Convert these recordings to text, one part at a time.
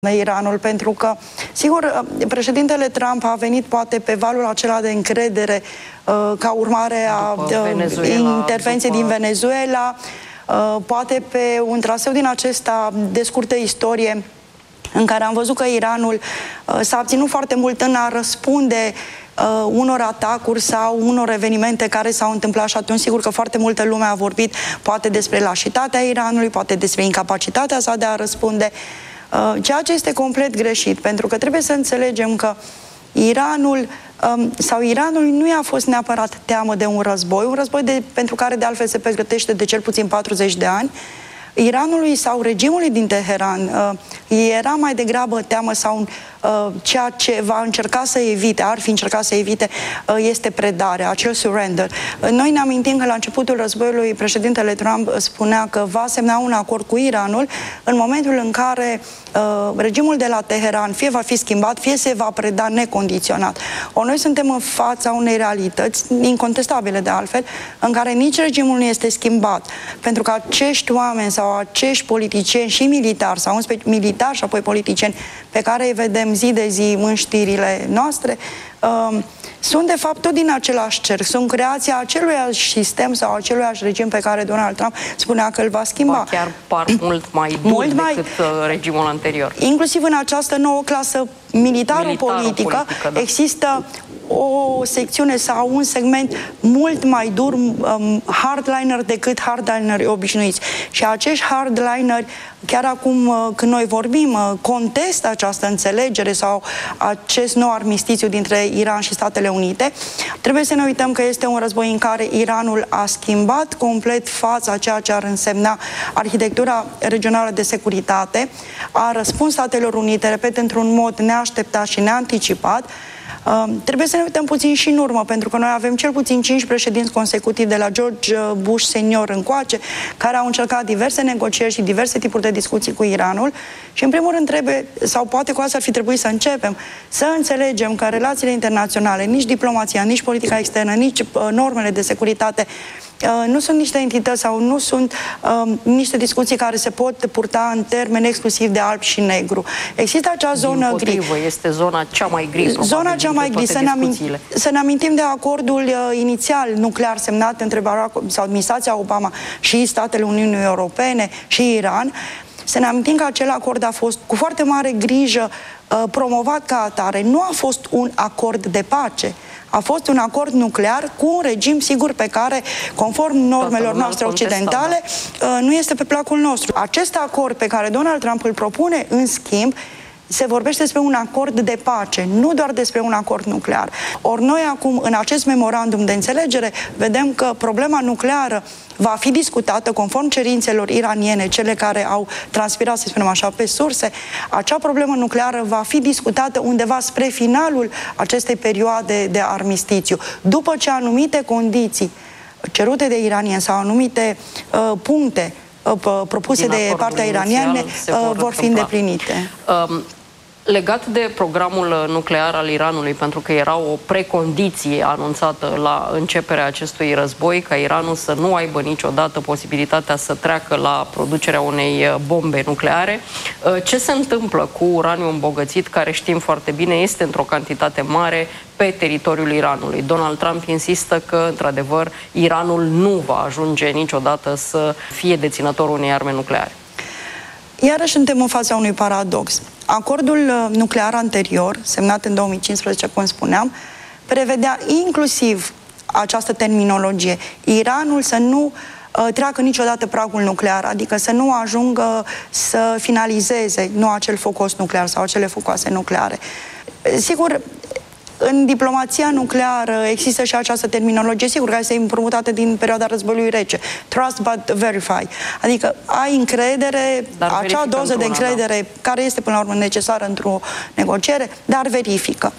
Iranul, pentru că, sigur, președintele Trump a venit poate pe valul acela de încredere ca urmare a intervenției din Venezuela, poate pe un traseu din acesta de scurtă istorie în care am văzut că Iranul s-a abținut foarte mult în a răspunde unor atacuri sau unor evenimente care s-au întâmplat și atunci sigur că foarte multă lume a vorbit poate despre lașitatea Iranului, poate despre incapacitatea sa de a răspunde, ceea ce este complet greșit, pentru că trebuie să înțelegem că Iranul sau Iranului nu i-a fost neapărat teamă de un război pentru care de altfel se pregătește de cel puțin 40 de ani. Iranului sau regimului din Teheran era mai degrabă teamă sau ceea ce va încerca să evite, ar fi încercat să evite, este predarea, acel surrender. Noi ne amintim că la începutul războiului președintele Trump spunea că va semna un acord cu Iranul în momentul în care regimul de la Teheran fie va fi schimbat, fie se va preda necondiționat. Noi suntem în fața unei realități incontestabile de altfel, în care nici regimul nu este schimbat, pentru că acești oameni sau acești politicieni și militari, sau militari și apoi politicieni pe care îi vedem zi de zi în știrile noastre, sunt de fapt tot din același cerc, sunt creația aceluiași sistem sau aceluiași regim pe care Donald Trump spunea că îl va schimba. Ba chiar par mult mai dur decât regimul anterior. Inclusiv în această nouă clasă militaro-politică da. Există o secțiune sau un segment mult mai dur, hardliner decât hardlineri obișnuiți. Și acești hardlineri, chiar acum când noi vorbim, contestă această înțelegere sau acest nou armistițiu dintre Iran și Statele Unite. Trebuie să ne uităm că este un război în care Iranul a schimbat complet fața, ceea ce ar însemna arhitectura regională de securitate, a răspuns Statelor Unite, repet, într-un mod neașteptat și neanticipat. Trebuie să ne uităm puțin și în urmă, pentru că noi avem cel puțin 5 președinți consecutivi de la George Bush senior încoace, care au încercat diverse negocieri și diverse tipuri de discuții cu Iranul și în primul rând trebuie, sau poate cu asta ar fi trebuit să începem, să înțelegem că relațiile internaționale, nici diplomația, nici politica externă, nici normele de securitate nu sunt niște entități sau nu sunt niște discuții care se pot purta în termeni exclusiv de alb și negru. Există acea zonă gri. Este zona cea mai gri. Zona cea mai gri. Să ne amintim de acordul inițial nuclear semnat între Barack sau administrația Obama și statele Uniunii Europene și Iran. Să ne amintim că acel acord a fost cu foarte mare grijă promovat ca atare. Nu a fost un acord de pace. A fost un acord nuclear cu un regim, sigur, pe care, conform normelor noastre occidentale, nu este pe placul nostru. Acest acord pe care Donald Trump îl propune, în schimb, se vorbește despre un acord de pace, nu doar despre un acord nuclear. Ori noi acum, în acest memorandum de înțelegere, vedem că problema nucleară va fi discutată conform cerințelor iraniene, cele care au transpirat, să spunem așa, pe surse. Acea problemă nucleară va fi discutată undeva spre finalul acestei perioade de armistițiu, după ce anumite condiții cerute de iranieni sau anumite puncte propuse de partea iraniană vor fi îndeplinite. Legat de programul nuclear al Iranului, pentru că era o precondiție anunțată la începerea acestui război, ca Iranul să nu aibă niciodată posibilitatea să treacă la producerea unei bombe nucleare, ce se întâmplă cu uraniu îmbogățit, care știm foarte bine este într-o cantitate mare pe teritoriul Iranului? Donald Trump insistă că, într-adevăr, Iranul nu va ajunge niciodată să fie deținătorul unei arme nucleare. Iarăși suntem în fața unui paradox. Acordul nuclear anterior, semnat în 2015, cum spuneam, prevedea inclusiv această terminologie. Iranul să nu treacă niciodată pragul nuclear, adică să nu ajungă să finalizeze nu acel focos nuclear sau acele focoase nucleare. Sigur, în diplomația nucleară există și această terminologie, sigur, care este împrumutată din perioada războiului rece. Trust but verify. Adică ai încredere, acea doză de încredere care este până la urmă necesară într-o negociere, dar verifică.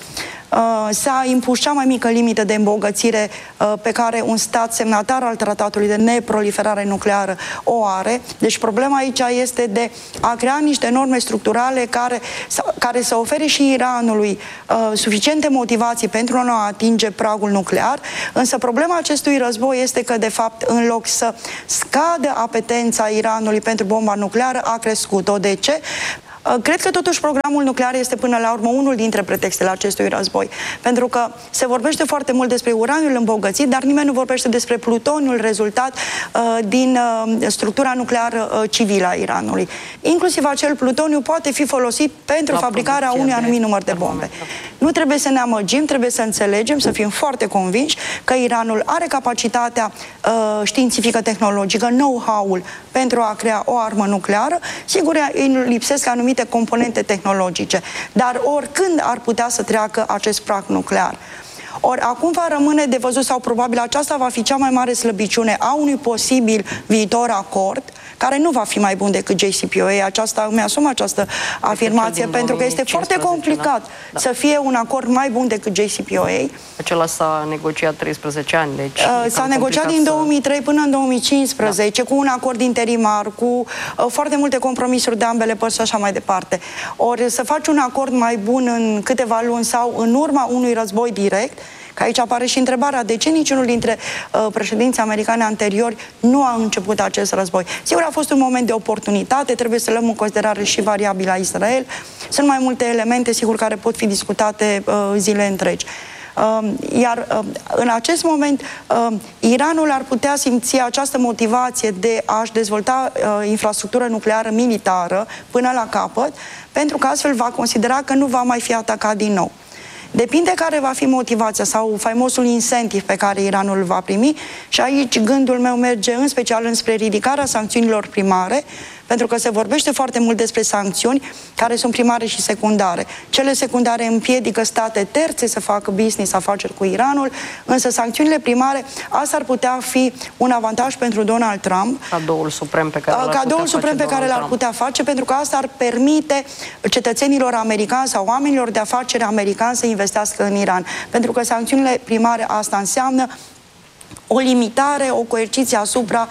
S-a impus cea mai mică limită de îmbogățire pe care un stat semnatar al tratatului de neproliferare nucleară o are. Deci problema aici este de a crea niște norme structurale care să ofere și Iranului suficiente motivații pentru a nu atinge pragul nuclear. Însă problema acestui război este că, de fapt, în loc să scadă apetența Iranului pentru bomba nucleară, a crescut-o. De ce? Cred că totuși programul nuclear este până la urmă unul dintre pretextele acestui război. Pentru că se vorbește foarte mult despre uraniul îmbogățit, dar nimeni nu vorbește despre plutoniul rezultat din structura nucleară civilă a Iranului. Inclusiv acel plutoniu poate fi folosit pentru fabricarea unui anumit număr de bombe. Nu trebuie să ne amăgim, trebuie să înțelegem, să fim foarte convinși că Iranul are capacitatea științifică, tehnologică, know-how-ul pentru a crea o armă nucleară. Sigur, îi lipsesc anumite componente tehnologice, dar oricând ar putea să treacă acest prag nuclear. Ori acum va rămâne de văzut, sau probabil aceasta va fi cea mai mare slăbiciune a unui posibil viitor acord, care nu va fi mai bun decât JCPOA. Îmi asum această afirmație, pentru că este foarte complicat să fie un acord mai bun decât JCPOA. Acela s-a negociat 13 ani, deci... S-a negociat din 2003 până în 2015, cu un acord interimar, cu foarte multe compromisuri de ambele părți și așa mai departe. Ori să faci un acord mai bun în câteva luni sau în urma unui război direct, că aici apare și întrebarea de ce niciunul dintre președinții americani anteriori nu a început acest război. Sigur, a fost un moment de oportunitate, trebuie să luăm în considerare și variabila Israel. Sunt mai multe elemente, sigur, care pot fi discutate zile întregi. Iar în acest moment Iranul ar putea simți această motivație de a-și dezvolta infrastructură nucleară militară până la capăt, pentru că astfel va considera că nu va mai fi atacat din nou. Depinde care va fi motivația sau faimosul incentiv pe care Iranul îl va primi, și aici gândul meu merge în special înspre ridicarea sancțiunilor primare, pentru că se vorbește foarte mult despre sancțiuni care sunt primare și secundare. Cele secundare împiedică state terțe să facă business, afaceri cu Iranul, însă sancțiunile primare, asta ar putea fi un avantaj pentru Donald Trump. Cadoul suprem pe care l-ar putea face, pentru că asta ar permite cetățenilor americani sau oamenilor de afaceri americani să investească în Iran. Pentru că sancțiunile primare, asta înseamnă o limitare, o coerciție asupra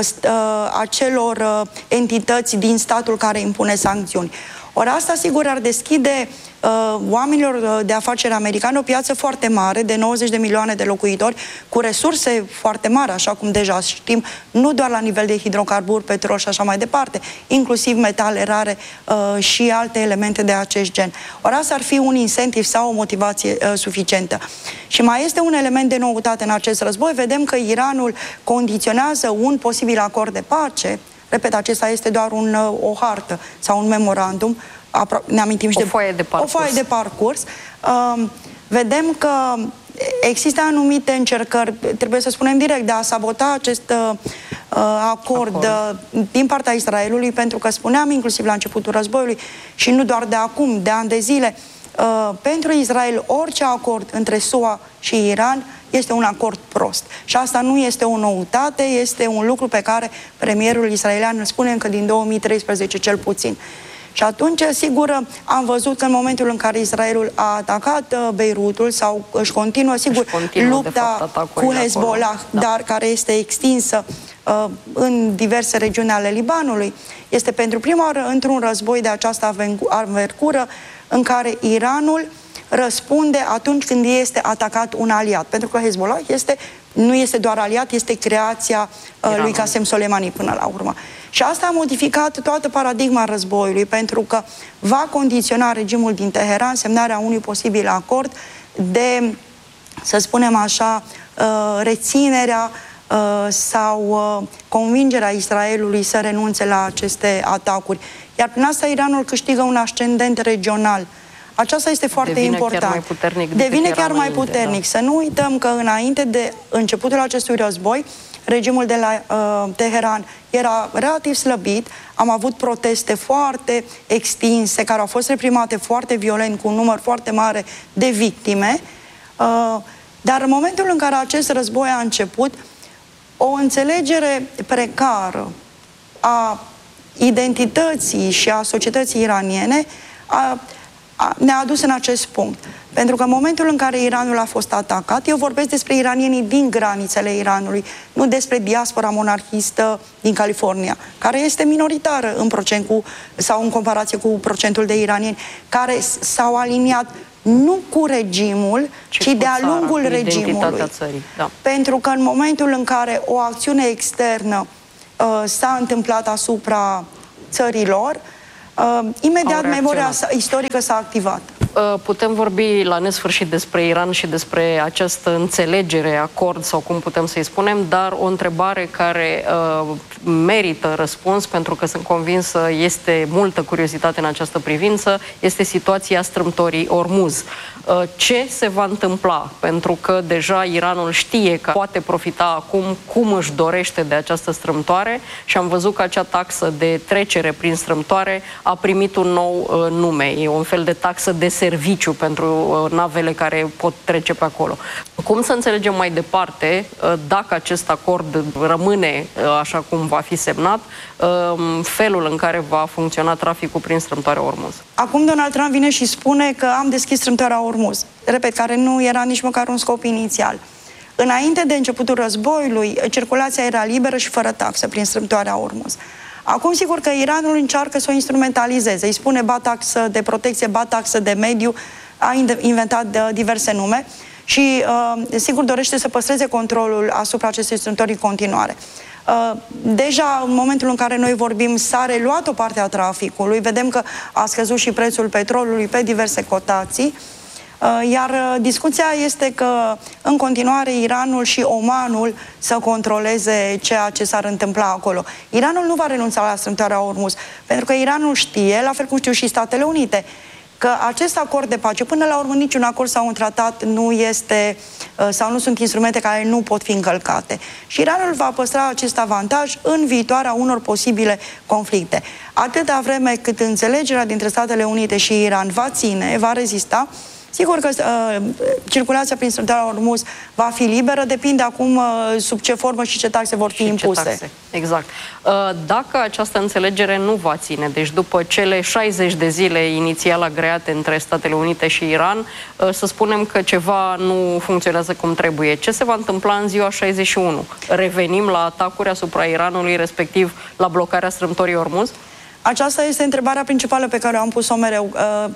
acelor entități din statul care impune sancțiuni. Ori asta, sigur, ar deschide oamenilor de afaceri americani o piață foarte mare, de 90 de milioane de locuitori, cu resurse foarte mari, așa cum deja știm, nu doar la nivel de hidrocarburi, petrol și așa mai departe, inclusiv metale rare și alte elemente de acest gen. Ori asta ar fi un incentiv sau o motivație suficientă. Și mai este un element de noutate în acest război. Vedem că Iranul condiționează un posibil acord de pace. Repet, acesta este doar o hartă sau un memorandum. Ne amintim și o foaie de parcurs. Vedem că există anumite încercări, trebuie să spunem direct, de a sabota acest acord din partea Israelului, pentru că spuneam inclusiv la începutul războiului și nu doar de acum, de ani de zile, pentru Israel orice acord între SUA și Iran este un acord prost. Și asta nu este o noutate, este un lucru pe care premierul israelian îl spune încă din 2013 cel puțin. Și atunci, sigur, am văzut că în momentul în care Israelul a atacat Beirutul sau își continuă, sigur, lupta cu Hezbollah, dar care este extinsă în diverse regiuni ale Libanului, este pentru prima oară într-un război de această anvergură în care Iranul răspunde atunci când este atacat un aliat. Pentru că Hezbollah nu este doar aliat, este creația lui Qasem Soleimani până la urmă. Și asta a modificat toată paradigma războiului, pentru că va condiționa regimul din Teheran semnarea unui posibil acord de, să spunem așa, reținerea sau convingerea Israelului să renunțe la aceste atacuri. Iar prin asta Iranul câștigă un ascendent regional. Aceasta este foarte important. Devine chiar mai puternic. Să nu uităm că înainte de începutul acestui război, regimul de la Teheran era relativ slăbit, am avut proteste foarte extinse, care au fost reprimate foarte violent, cu un număr foarte mare de victime, dar în momentul în care acest război a început, o înțelegere precară a identității și a societății iraniene ne-a adus în acest punct. Pentru că în momentul în care Iranul a fost atacat, eu vorbesc despre iranienii din granițele Iranului, nu despre diaspora monarhistă din California, care este minoritară în procent sau în comparație cu procentul de iranieni care s-au aliniat nu cu regimul, ci de-a lungul regimului. Pentru că în momentul în care o acțiune externă s-a întâmplat asupra țărilor, Imediat memoria istorică s-a activat. Putem vorbi la nesfârșit despre Iran și despre această înțelegere, acord sau cum putem să-i spunem, dar o întrebare care merită răspuns, pentru că sunt convinsă este multă curiozitate în această privință, este situația strâmtorii Ormuz. Ce se va întâmpla? Pentru că deja Iranul știe că poate profita acum cum își dorește de această strâmtoare și am văzut că acea taxă de trecere prin strâmtoare a primit un nou nume. E un fel de taxă de serviciu pentru navele care pot trece pe acolo. Cum să înțelegem mai departe, dacă acest acord rămâne așa cum va fi semnat, felul în care va funcționa traficul prin strâmtoarea Ormuz? Acum Donald Trump vine și spune că am deschis strâmtoarea Ormuz. Repet, care nu era nici măcar un scop inițial. Înainte de începutul războiului, circulația era liberă și fără taxă prin strâmtoarea Ormuz. Acum, sigur că Iranul încearcă să o instrumentalizeze. Îi spune ba taxă de protecție, ba taxă de mediu, a inventat diverse nume și, sigur, dorește să păstreze controlul asupra acestei strâmtori în continuare. Deja, în momentul în care noi vorbim, s-a reluat o parte a traficului. Vedem că a scăzut și prețul petrolului pe diverse cotații. Iar discuția este că în continuare Iranul și Omanul să controleze ceea ce s-ar întâmpla acolo. Iranul nu va renunța la strâmtoarea Ormuz, pentru că Iranul știe, la fel cum știu și Statele Unite, că acest acord de pace, până la urmă niciun acord sau un tratat nu este, sau nu sunt instrumente care nu pot fi încălcate. Și Iranul va păstra acest avantaj în viitoarea unor posibile conflicte. Atâta vreme cât înțelegerea dintre Statele Unite și Iran va ține, va rezista, sigur că circulația prin strâmtoarea Ormuz va fi liberă, depinde acum sub ce formă și ce taxe vor fi impuse. Exact. Dacă această înțelegere nu va ține, deci după cele 60 de zile inițial agreate între Statele Unite și Iran, să spunem că ceva nu funcționează cum trebuie, ce se va întâmpla în ziua 61? Revenim la atacuri asupra Iranului, respectiv la blocarea strâmtorii Ormuz? Aceasta este întrebarea principală pe care o am pus-o mereu.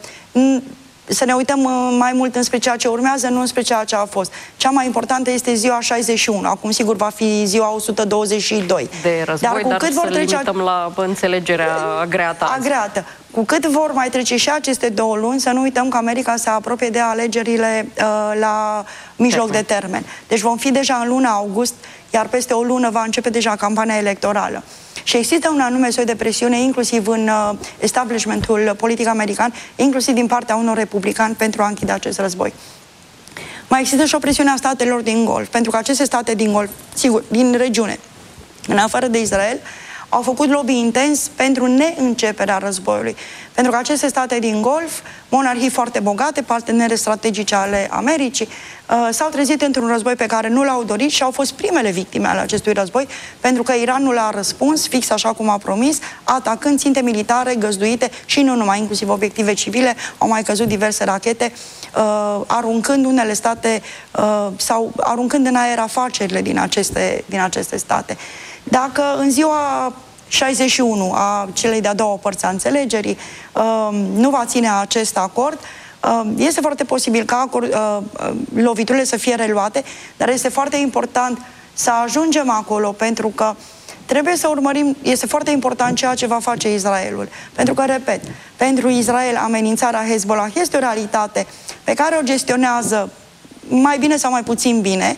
Să ne uităm mai mult înspre ceea ce urmează, nu înspre ceea ce a fost. Cea mai importantă este ziua 61. Acum, sigur, va fi ziua 122. De război, dar să limităm la înțelegerea agreată. Agreată. Cu cât vor mai trece și aceste 2 luni, să nu uităm că America se apropie de alegerile la mijloc de termen. Deci vom fi deja în luna august, iar peste o lună va începe deja campania electorală. Și există un anume soi de presiune, inclusiv în establishmentul politic american, inclusiv din partea unor republicani, pentru a închide acest război. Mai există și o presiune a statelor din Golf, pentru că aceste state din Golf, sigur, din regiune, în afară de Israel, au făcut lobby intens pentru neînceperea războiului. Pentru că aceste state din Golf, monarhii foarte bogate, partenere strategice ale Americii, s-au trezit într-un război pe care nu l-au dorit și au fost primele victime ale acestui război, pentru că Iranul a răspuns, fix așa cum a promis, atacând ținte militare găzduite și nu numai, inclusiv obiective civile. Au mai căzut diverse rachete, aruncând unele state sau aruncând în aer afacerile din aceste state. Dacă în ziua 61 a celei de-a doua părți a înțelegerii nu va ține acest acord, este foarte posibil ca loviturile să fie reluate, dar este foarte important să ajungem acolo, pentru că trebuie să urmărim, este foarte important ceea ce va face Israelul. Pentru că, repet, pentru Israel amenințarea Hezbollah este o realitate pe care o gestionează mai bine sau mai puțin bine.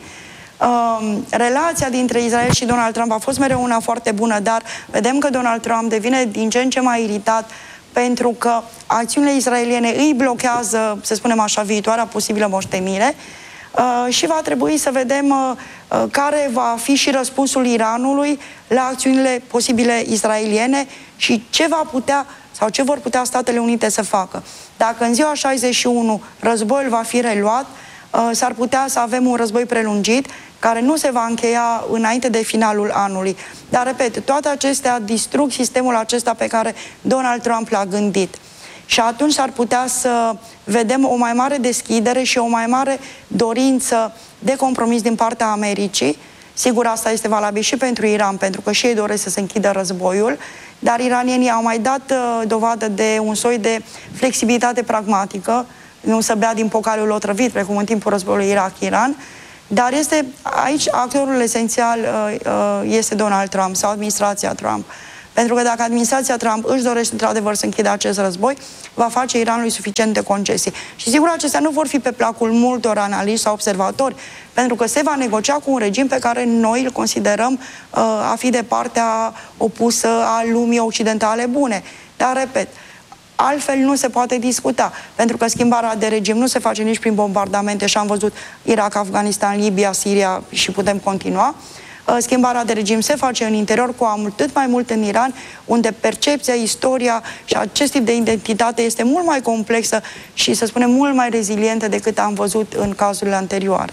Relația dintre Israel și Donald Trump a fost mereu una foarte bună, dar vedem că Donald Trump devine din ce în ce mai iritat, pentru că acțiunile israeliene îi blochează, să spunem așa, viitoarea posibilă moștenire și va trebui să vedem care va fi și răspunsul Iranului la acțiunile posibile israeliene și ce va putea sau ce vor putea Statele Unite să facă. Dacă în ziua 61 războiul va fi reluat, s-ar putea să avem un război prelungit care nu se va încheia înainte de finalul anului. Dar, repet, toate acestea distrug sistemul acesta pe care Donald Trump l-a gândit. Și atunci s-ar putea să vedem o mai mare deschidere și o mai mare dorință de compromis din partea Americii. Sigur, asta este valabil și pentru Iran, pentru că și ei doresc să se închidă războiul, dar iranienii au mai dat dovadă de un soi de flexibilitate pragmatică, nu să bea din pocalul otrăvit, precum în timpul războiului Irak-Iran, dar aici actorul esențial este Donald Trump sau administrația Trump. Pentru că dacă administrația Trump își dorește într-adevăr să închidă acest război, va face Iranului suficiente concesii. Și sigur, acestea nu vor fi pe placul multor analiști sau observatori, pentru că se va negocia cu un regim pe care noi îl considerăm a fi de partea opusă a lumii occidentale bune. Dar, repet, altfel nu se poate discuta, pentru că schimbarea de regim nu se face nici prin bombardamente, și am văzut Irak, Afganistan, Libia, Siria și putem continua. Schimbarea de regim se face în interior, cu atât mai mult în Iran, unde percepția, istoria și acest tip de identitate este mult mai complexă și, să spunem, mult mai rezilientă decât am văzut în cazurile anterioare.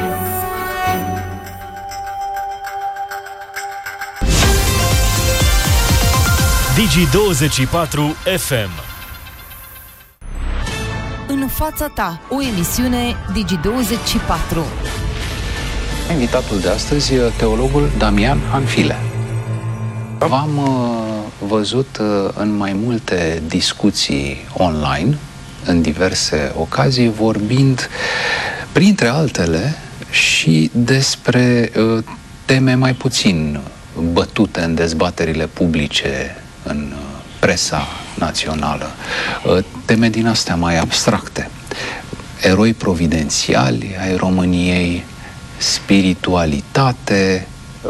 Digi24 FM. În fața ta, o emisiune Digi24. Invitatul de astăzi, teologul Damian Hanfile. V-am văzut în mai multe discuții online, în diverse ocazii, vorbind, printre altele, și despre teme mai puțin bătute în dezbaterile publice, în presa națională, teme din astea mai abstracte. Eroi providențiali ai României, spiritualitate,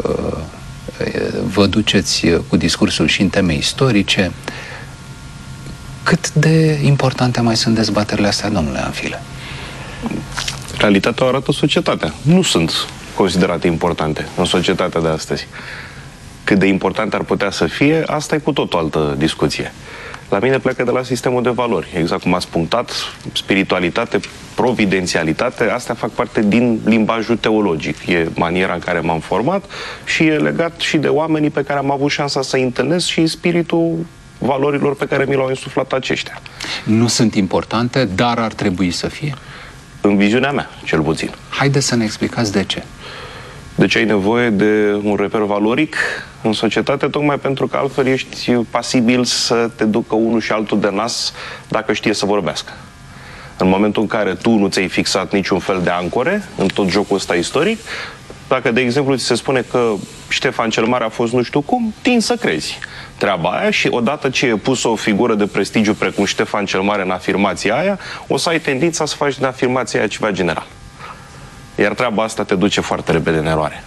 vă duceți cu discursul și în teme istorice. Cât de importante mai sunt dezbaterile astea, domnule Hanfile? Realitatea o arată societatea. Nu sunt considerate importante în societatea de astăzi. Cât de importante ar putea să fie, asta e cu tot o altă discuție. La mine pleacă de la sistemul de valori. Exact cum ați punctat, spiritualitate, providențialitate, astea fac parte din limbajul teologic. E maniera în care m-am format și e legat și de oamenii pe care am avut șansa să-i întâlnesc și spiritul valorilor pe care mi l-au insuflat aceștia. Nu sunt importante, dar ar trebui să fie? În viziunea mea, cel puțin. Haideți să ne explicați de ce. De ce ai nevoie de un reper valoric în societate? Tocmai pentru că altfel ești pasibil să te ducă unul și altul de nas dacă știe să vorbească. În momentul în care tu nu ți-ai fixat niciun fel de ancore în tot jocul ăsta istoric, dacă, de exemplu, ți se spune că Ștefan cel Mare a fost nu știu cum, tin să crezi treaba aia și odată ce e pusă o figură de prestigiu precum Ștefan cel Mare în afirmația aia, o să ai tendința să faci din afirmația aia ceva general. Iar treaba asta te duce foarte repede în eroare.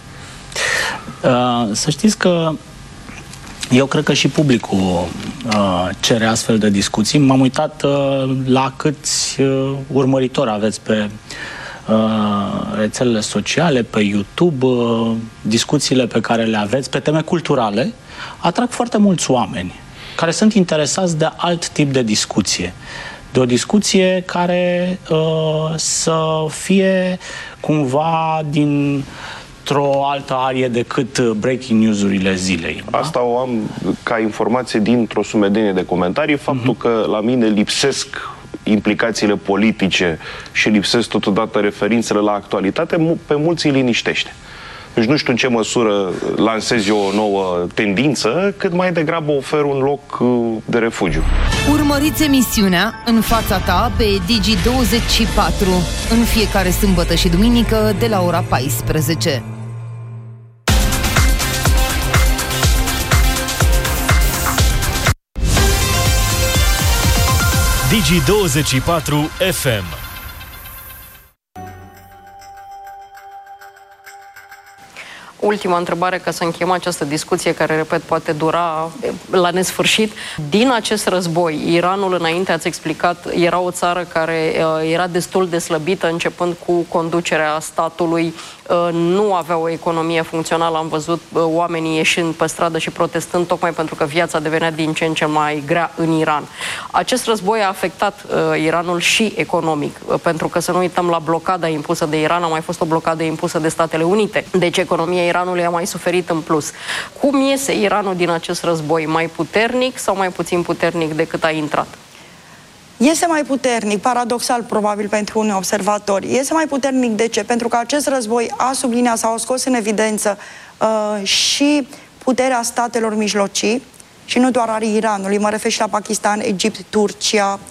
Să știți că eu cred că și publicul cere astfel de discuții. M-am uitat la câți urmăritori aveți pe rețelele sociale, pe YouTube, discuțiile pe care le aveți pe teme culturale atrag foarte mulți oameni care sunt interesați de alt tip de discuție. De o discuție care să fie cumva dintr-o altă arie decât breaking news-urile zilei. Da? Asta o am ca informație dintr-o sumedenie de comentarii. Faptul că la mine lipsesc implicațiile politice și lipsesc totodată referințele la actualitate, pe mulți îi liniștește. Deci nu știu în ce măsură lansez eu o nouă tendință, cât mai degrabă ofer un loc de refugiu. Urmăriți emisiunea În fața ta pe Digi24 în fiecare sâmbătă și duminică de la ora 14. Digi24 FM. Ultima întrebare, ca să încheiem această discuție, care, repet, poate dura la nesfârșit. Din acest război, Iranul, înainte ați explicat, era o țară care era destul de slăbită, începând cu conducerea statului, nu avea o economie funcțională. Am văzut oamenii ieșind pe stradă și protestând, tocmai pentru că viața devenea din ce în ce mai grea în Iran. Acest război a afectat Iranul și economic, pentru că, să nu uităm, la blocada impusă de Iran a mai fost o blocadă impusă de Statele Unite. Deci economia Iranului a mai suferit în plus. Cum iese Iranul din acest război? Mai puternic sau mai puțin puternic decât a intrat? Este mai puternic, paradoxal probabil pentru unii observatori. Este mai puternic de ce? Pentru că acest război a subliniat sau a scos în evidență și puterea statelor mijlocii, și nu doar a Iranului, mă refer și la Pakistan, Egipt, Turcia,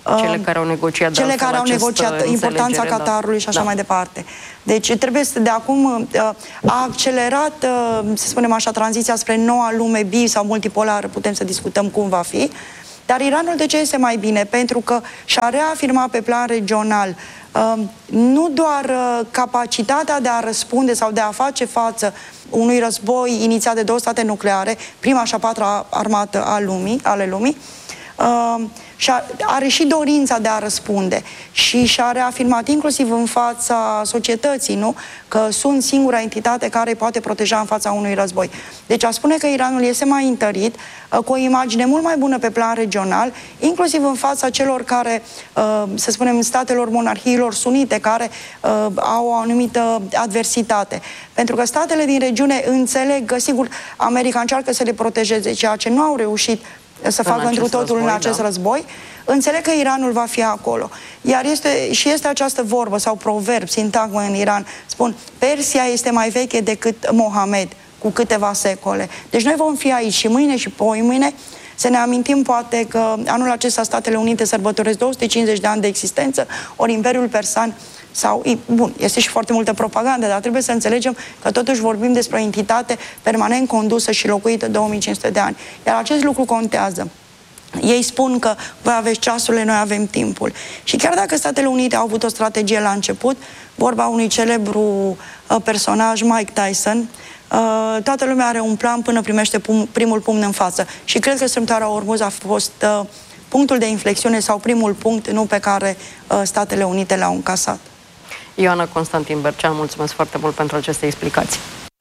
Cele care au negociat, cele care au negociat importanța Qatarului și așa mai departe. Deci trebuie să de acum a accelerat, să spunem așa, tranziția spre noua lume bi sau multipolară, putem să discutăm cum va fi. Dar Iranul de ce este mai bine? Pentru că și-a reafirmat pe plan regional nu doar capacitatea de a răspunde sau de a face față unui război inițiat de două state nucleare, prima și a patra armată ale lumii, și are și dorința de a răspunde și și-a reafirmat inclusiv în fața societății, nu? Că sunt singura entitate care poate proteja în fața unui război. Deci a spune că Iranul este mai întărit, cu o imagine mult mai bună pe plan regional, inclusiv în fața celor care, să spunem, statelor monarhiilor sunite, care au o anumită adversitate. Pentru că statele din regiune înțeleg că, sigur, America încearcă să le protejeze, ceea ce nu au reușit să facă întru totul în acest război, înțeleg că Iranul va fi acolo. Iar este această vorbă sau proverb, sintagmă în Iran, spun, Persia este mai veche decât Mohamed, cu câteva secole. Deci noi vom fi aici și mâine și poimâine, să ne amintim poate că anul acesta Statele Unite sărbătoresc 250 de ani de existență, ori Imperiul Persan bun, este și foarte multă propagandă, dar trebuie să înțelegem că totuși vorbim despre o entitate permanent condusă și locuită 2500 de ani. Iar acest lucru contează. Ei spun că voi aveți ceasurile, noi avem timpul. Și chiar dacă Statele Unite au avut o strategie la început, vorba unui celebru personaj, Mike Tyson, toată lumea are un plan până primește primul pumn în față. Și cred că strâmtoarea Ormuz a fost punctul de inflexiune sau primul punct pe care Statele Unite l-au încasat. Ioana Constantin Bercean, mulțumesc foarte mult pentru aceste explicații.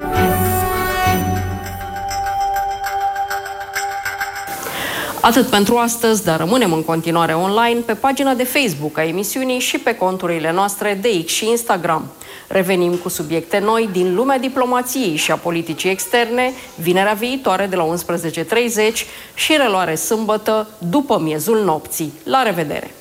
Atât pentru astăzi, dar rămânem în continuare online pe pagina de Facebook a emisiunii și pe conturile noastre de X și Instagram. Revenim cu subiecte noi din lumea diplomației și a politicii externe, vinerea viitoare de la 11:30 și reluare sâmbătă după miezul nopții. La revedere!